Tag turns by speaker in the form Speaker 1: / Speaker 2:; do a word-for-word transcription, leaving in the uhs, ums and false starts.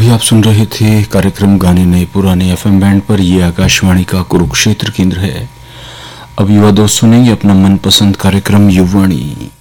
Speaker 1: अभी आप सुन रहे थे कार्यक्रम गाने नए पुराने एफएम बैंड पर। यह आकाशवाणी का कुरुक्षेत्र केंद्र है। अब युवा दोस्त सुनेंगे अपना मनपसंद कार्यक्रम युवाणी।